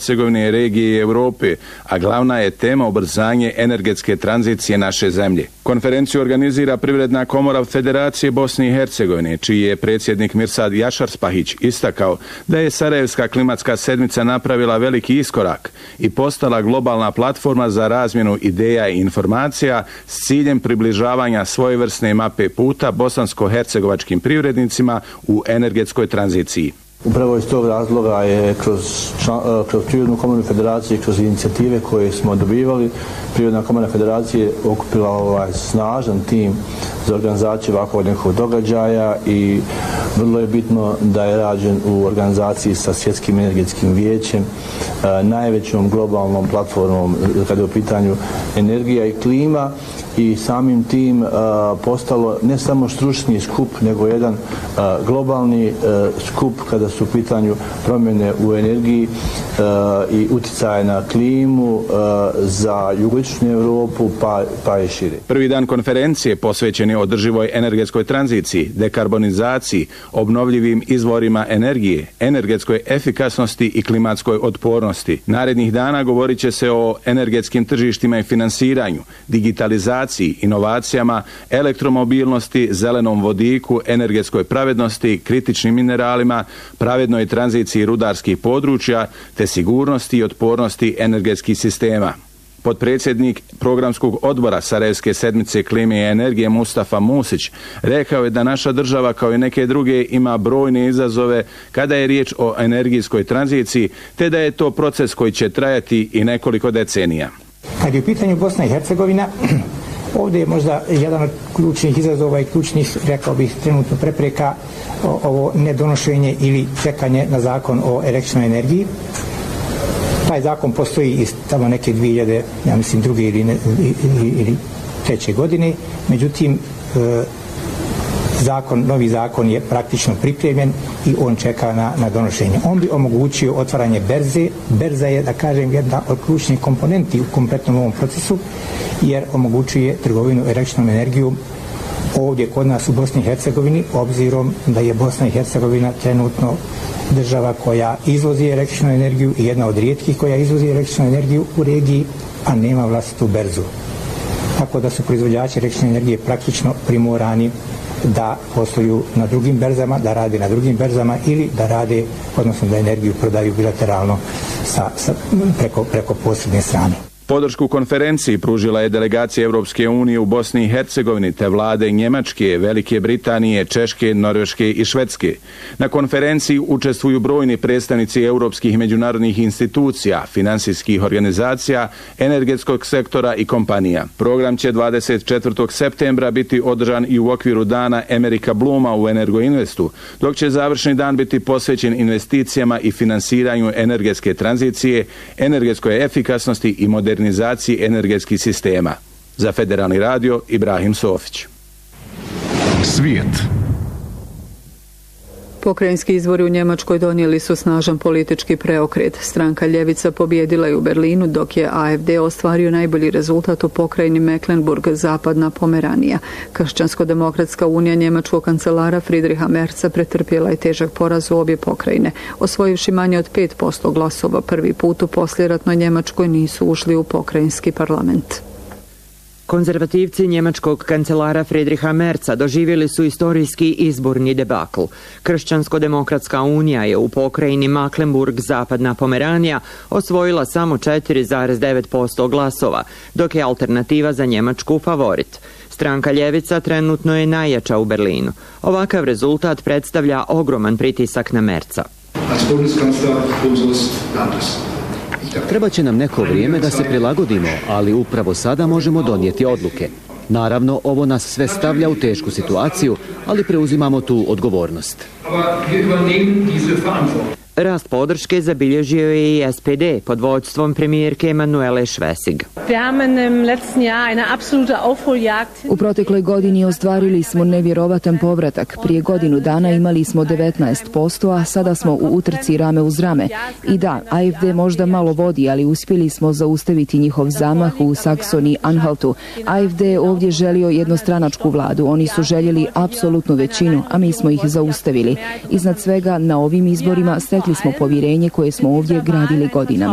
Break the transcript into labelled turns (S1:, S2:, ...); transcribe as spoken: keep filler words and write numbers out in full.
S1: Hercegovine, regije i Europe, a glavna je tema ubrzanje energetske tranzicije naše zemlje. Konferenciju organizira Privredna komora Federacije Bosne i Hercegovine, čiji je predsjednik Mirsad Jašar-Spahić istakao da je Sarajevska klimatska sedmica napravila veliki iskorak i postala globalna platforma za razmjenu ideja i informacija s ciljem približavanja svojevrsne mape puta bosansko-hercegovačkim privrednicima u energetskoj tranziciji.
S2: Upravo iz tog razloga je kroz, kroz Privrednu komoru Federacije, kroz inicijative koje smo dobivali, Privredna komora Federacije okupila ovaj snažan tim za organizaciju ovakvog nekog događaja i vrlo je bitno da je rađen u organizaciji sa Svjetskim energetskim vijećem, najvećom globalnom platformom kada je u pitanju energija i klima, i samim tim uh, postalo ne samo stručni skup, nego jedan uh, globalni uh, skup kada su u pitanju promjene u energiji uh, i utjecaje na klimu uh, za jugoistočnu Europu pa, pa i šire.
S1: Prvi dan konferencije posvećen je održivoj energetskoj tranziciji, dekarbonizaciji, obnovljivim izvorima energije, energetskoj efikasnosti i klimatskoj otpornosti. Narednih dana govorit će se o energetskim tržištima i finansiranju, digitalizaciji, inovacijama, elektromobilnosti, zelenom vodiku, energetskoj pravednosti, kritičnim mineralima, pravednoj tranziciji rudarskih područja te sigurnosti i otpornosti energetskih sistema. Potpredsjednik programskog odbora Sarajevske sedmice klime i energije Mustafa Musić rekao je da naša država kao i neke druge ima brojne izazove kada je riječ o energijskoj tranziciji, te da je to proces koji će trajati i nekoliko decenija.
S3: Kad je u pitanju Bosna i Hercegovina, ovdje je možda jedan od ključnih izazova i ključnih, rekao bih, trenutno prepreka ovo nedonošenje ili čekanje na zakon o električnoj energiji. Taj zakon postoji iz tamo neke dvije hiljade, ja mislim, druge ili, ne, ili, ili treće godine. Međutim, e, zakon, novi zakon je praktično pripremljen i on čeka na, na donošenje. On bi omogućio otvaranje berze. Berza je, da kažem, jedna od ključnih komponenti u kompletnom ovom procesu, jer omogućuje trgovinu električnom energijom ovdje kod nas u Bosni i Hercegovini, obzirom da je Bosna i Hercegovina trenutno država koja izvozi električnu energiju i jedna od rijetkih koja izvozi električnu energiju u regiji, a nema vlastitu berzu. Tako da su proizvođači električne energije praktično primorani da posluju na drugim berzama, da rade na drugim berzama ili da rade, odnosno da energiju prodaju bilateralno sa, sa, preko, preko posredne strane.
S1: Podršku konferenciji pružila je delegacija Europske unije u Bosni i Hercegovini te vlade Njemačke, Velike Britanije, Češke, Norveške i Švedske. Na konferenciji učestvuju brojni predstavnici europskih međunarodnih institucija, finansijskih organizacija, energetskog sektora i kompanija. Program će dvadeset četvrtog septembra biti održan i u okviru dana Amerika Bluma u Energoinvestu, dok će završni dan biti posvećen investicijama i finansiranju energetske tranzicije, energetskoj efikasnosti i modernizaciji modernizaciji energetskih sistema. Za Federalni radio, Ibrahim Sofić.
S4: Svijet.
S5: Pokrajinski izbori u Njemačkoj donijeli su snažan politički preokret. Stranka Ljevica pobjedila je u Berlinu, dok je A F D ostvario najbolji rezultat u pokrajini Mecklenburg, zapadna Pomeranija. Kršćansko-demokratska unija njemačkog kancelara Friedricha Merza pretrpjela je težak poraz u obje pokrajine. Osvojivši manje od pet posto glasova, prvi put u poslijeratnoj Njemačkoj nisu ušli u pokrajinski parlament.
S6: Konzervativci njemačkog kancelara Friedricha Merza doživjeli su istorijski izborni debakl. Kršćansko-demokratska unija je u pokrajini Mecklenburg, zapadna Pomeranija, osvojila samo četiri zarez devet posto glasova, dok je alternativa za Njemačku favorit. Stranka Ljevica trenutno je najjača u Berlinu. Ovakav rezultat predstavlja ogroman pritisak na Merza.
S7: Treba će nam neko vrijeme da se prilagodimo, ali upravo sada možemo donijeti odluke. Naravno, ovo nas sve stavlja u tešku situaciju, ali preuzimamo tu odgovornost.
S6: Rast podrške zabilježio je i S P D pod vodstvom premijerke Manuele Schwesig.
S8: U protekloj godini ostvarili smo nevjerovatan povratak. Prije godinu dana imali smo devetnaest posto, a sada smo u utrci rame uz rame. I da, A F D možda malo vodi, ali uspjeli smo zaustaviti njihov zamah u Saksoniji Anhaltu. A F D je ovdje želio jednostranačku vladu. Oni su željeli apsolutnu većinu, a mi smo ih zaustavili. Iznad svega, na ovim izborima stekli smo povjerenje koje smo ovdje gradili godinama.